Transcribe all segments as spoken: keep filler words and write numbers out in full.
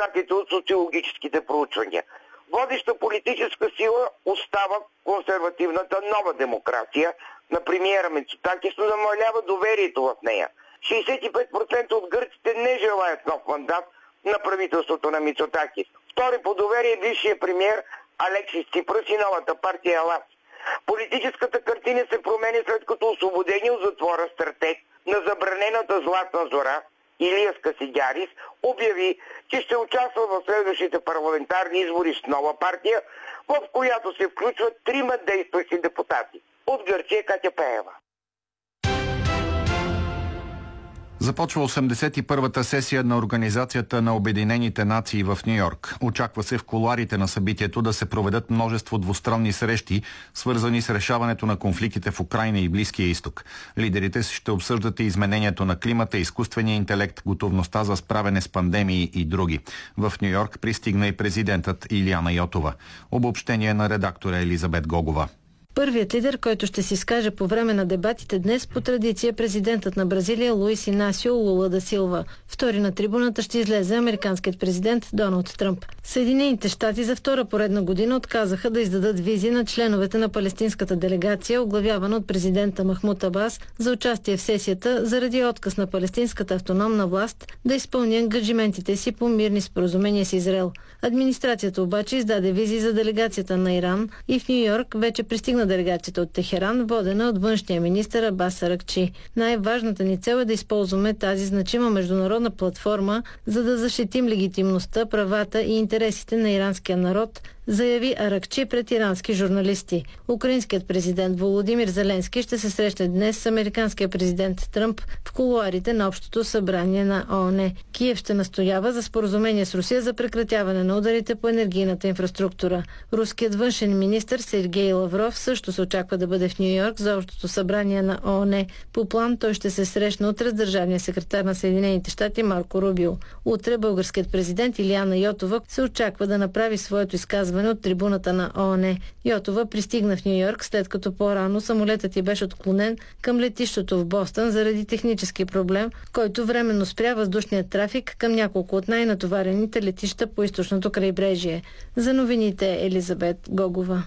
резултатите от социологическите проучвания. Водеща политическа сила остава консервативната Нова демокрация на премиера Мицотакис, но намалява доверието в нея. шейсет и пет процента от гърците не желаят нов мандат на правителството на Мицотакис. Втори по доверие е бившия премиер Алексис Ципрас и новата партия ЕЛАС. Политическата картина се променя след като освободени от затвора стратег на забранената Златна зора Илияс Касидярис обяви, че ще участва в следващите парламентарни избори с нова партия, в която се включват трима действащи депутати. От Гърция Катя Пеева. Започва осемдесет и първата сесия на Организацията на Обединените нации в Ню-Йорк. Очаква се в кулоарите на събитието да се проведат множество двустранни срещи, свързани с решаването на конфликтите в Украйна и Близкия изток. Лидерите ще обсъждат и изменението на климата, изкуствения интелект, готовността за справяне с пандемии и други. В Ню-Йорк пристигна и президентът Илияна Йотова. Обобщение на редактора Елизабет Гогова. Първият лидер, който ще се изкаже по време на дебатите днес, по традиция президентът на Бразилия Луис Инасио Лула да Силва. Втори на трибуната ще излезе американският президент Доналд Тръмп. Съединените щати за втора поредна година отказаха да издадат визи на членовете на палестинската делегация, оглавявана от президента Махмуд Абас, за участие в сесията заради отказ на палестинската автономна власт да изпълни ангажиментите си по мирни споразумения с Израел. Администрацията обаче издаде визи за делегацията на Иран и в Ню-Йорк вече пристигна делегацията от Техеран, водена от външния министър Абас Аракчи. Най-важната ни цел е да използваме тази значима международна платформа, за да защитим легитимността, правата и интересите на иранския народ, заяви Аракчи пред ирански журналисти. Украинският президент Володимир Зеленски ще се срещне днес с американския президент Тръмп в кулоарите на Общото събрание на ООН. Киев ще настоява за споразумение с Русия за прекратяване на ударите по енергийната инфраструктура. Руският външен министър Сергей Лавров също се очаква да бъде в Ню-Йорк за Общото събрание на ООН. По план той ще се срещне утре с държавния секретар на Съединените щати Марко Рубио. Утре българският президент Илияна Йотова се очаква да направи своето изказване от трибуната на ООН. Йотова пристигна в Ню-Йорк, след като по-рано самолетът й беше отклонен към летището в Бостън заради технически проблем, който временно спря въздушния трафик към няколко от най-натоварените летища по източното крайбрежие. За новините Елизабет Гогова.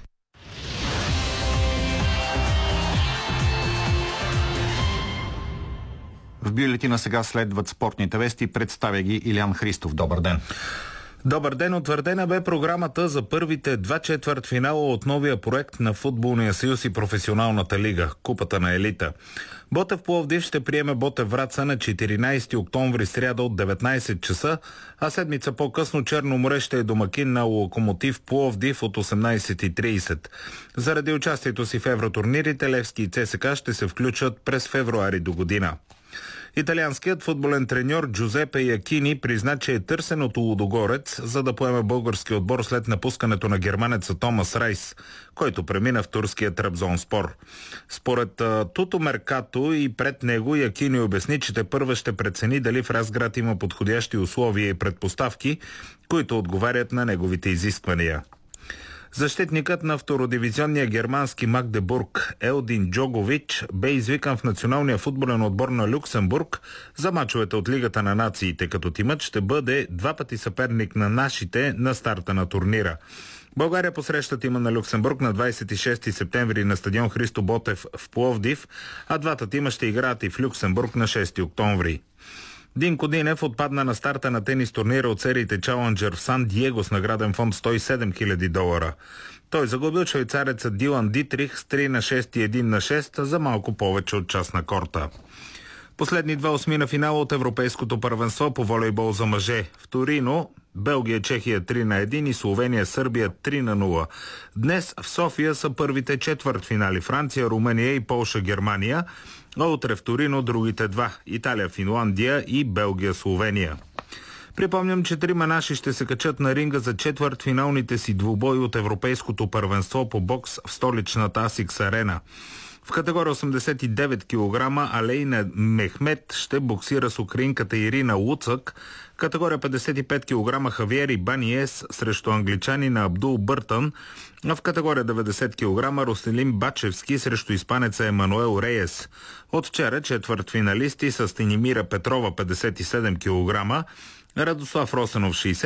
В бюлетина сега следват спортните вести. Представя ги Илян Христов. Добър ден. Добър ден! Утвърдена бе програмата за първите два четвъртфинала от новия проект на Футболния съюз и професионалната лига – Купата на елита. Ботев Пловдив ще приеме Ботев Враца на четиринайсети октомври сряда от деветнайсет часа, а седмица по-късно Черно море ще е домакин на Локомотив Пловдив от осемнайсет и трийсет. Заради участието си в евротурнирите, Левски и ЦСКА ще се включат през февруари до година. Италианският футболен треньор Джузепе Якини призна, че е търсен от Лудогорец, за да поеме български отбор след напускането на германеца Томас Райс, който премина в турския Трабзонспор. Според Туто Меркато и пред него Якини обясни, че тепърва ще прецени дали в Разград има подходящи условия и предпоставки, които отговарят на неговите изисквания. Защитникът на втородивизионния германски Магдебург Елдин Джогович бе извикан в националния футболен отбор на Люксембург за мачовете от Лигата на нациите, като тимът ще бъде два пъти съперник на нашите на старта на турнира. България посреща тима на Люксембург на двайсет и шести септември на стадион Христо Ботев в Пловдив, а двата тима ще играят и в Люксембург на шести октомври. Динко Динев отпадна на старта на тенис турнира от сериите Чаленджър в Сан Диего с награден фонд сто и седем хиляди долара. Той загубил швейцареца Дилан Дитрих с три на шест и един на шест за малко повече от час на корта. Последни два осмина финала от Европейското първенство по волейбол за мъже. В Торино Белгия, Чехия три на един и Словения, Сърбия три на нула. Днес в София са първите четвъртфинали Франция, Румъния и Полша, Германия, а утре в Торино другите два – Италия, Финландия и Белгия, Словения. Припомням, че трима наши ще се качат на ринга за четвъртфиналните си двубои от Европейското първенство по бокс в столичната Асикс Арена. В категория осемдесет и девет килограма Алейна Мехмет ще боксира с украинката Ирина Луцък, категория петдесет и пет килограма Хавиери Баниес срещу англичанина Абдул Бъртън, а в категория деветдесет килограма Роселин Бачевски срещу испанеца Емануел Рейес. От вчера четвъртфиналисти са Станимира Петрова петдесет и седем килограма, Радослав Росенов шейсет